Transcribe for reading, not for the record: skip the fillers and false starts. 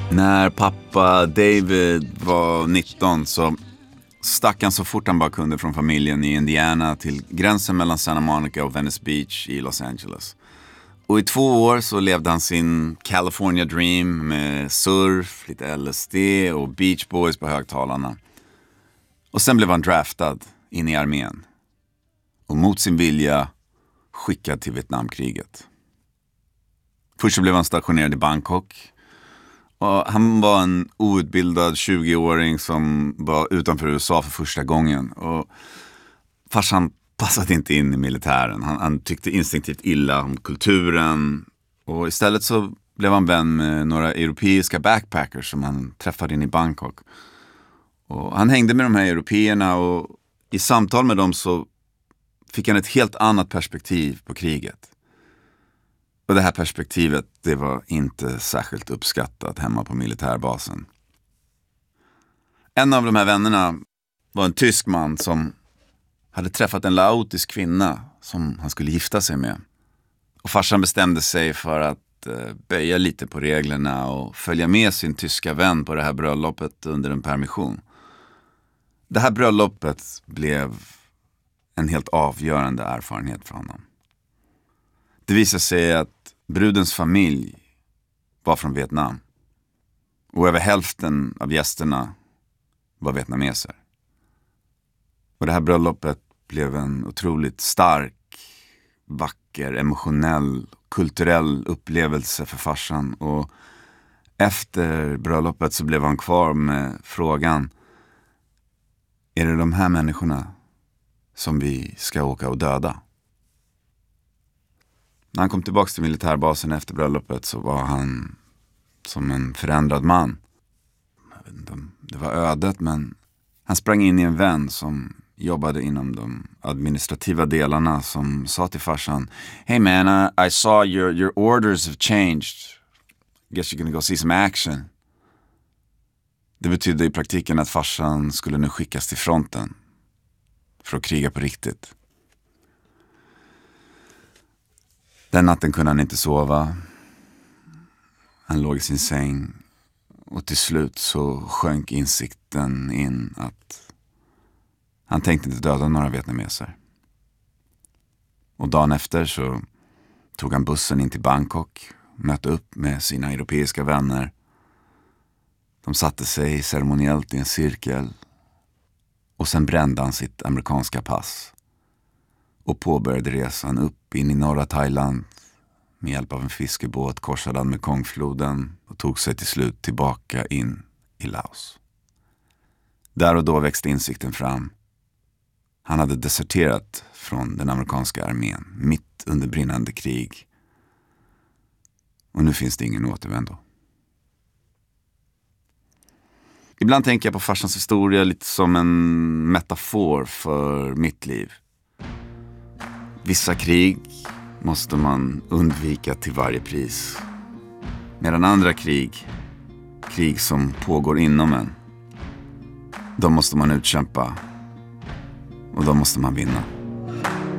När pappa David var 19 så stack han så fort han bara kunde från familjen i Indiana till gränsen mellan Santa Monica och Venice Beach i Los Angeles. Och i 2 år så levde han sin California Dream med surf, lite LSD och Beach Boys på högtalarna. Och sen blev han draftad in i armén. Och mot sin vilja skickad till Vietnamkriget. Först så blev han stationerad i Bangkok. Och han var en outbildad 20-åring som var utanför USA för första gången. Och farsan passade inte in i militären. Han tyckte instinktivt illa om kulturen. Och istället så blev han vän med några europeiska backpackers som han träffade in i Bangkok. Och han hängde med de här européerna och i samtal med dem så fick han ett helt annat perspektiv på kriget. Och det här perspektivet, det var inte särskilt uppskattat hemma på militärbasen. En av de här vännerna var en tysk man som hade träffat en laotisk kvinna som han skulle gifta sig med. Och farsan bestämde sig för att böja lite på reglerna och följa med sin tyska vän på det här bröllopet under en permission. Det här bröllopet blev en helt avgörande erfarenhet för honom. Det visade sig att brudens familj var från Vietnam. Och över hälften av gästerna var vietnameser. Och det här bröllopet blev en otroligt stark, vacker, emotionell, kulturell upplevelse för farsan. Och efter bröllopet så blev han kvar med frågan: är det de här människorna som vi ska åka och döda? När han kom tillbaka till militärbasen efter bröllopet så var han som en förändrad man. Jag vet inte om det var ödet, men han sprang in i en vän som jobbade inom de administrativa delarna som sa till farsan: "Hey man, I saw your orders have changed. Guess you're gonna go see some action." Det betydde i praktiken att farsan skulle nu skickas till fronten för att kriga på riktigt. Den natten kunde han inte sova. Han låg i sin säng och till slut så sjönk insikten in att han tänkte inte döda några vietnameser. Och dagen efter så tog han bussen in till Bangkok, mötte upp med sina europeiska vänner. De satte sig ceremoniellt i en cirkel och sen brände han sitt amerikanska pass och påbörjade resan upp in i norra Thailand. Med hjälp av en fiskebåt korsade han Mekongfloden och tog sig till slut tillbaka in i Laos. Där och då växte insikten fram. Han hade deserterat från den amerikanska armén mitt under brinnande krig. Och nu finns det ingen återvändo. Ibland tänker jag på farsans historia lite som en metafor för mitt liv. Vissa krig måste man undvika till varje pris. Medan andra krig som pågår inom en, de måste man utkämpa och de måste man vinna.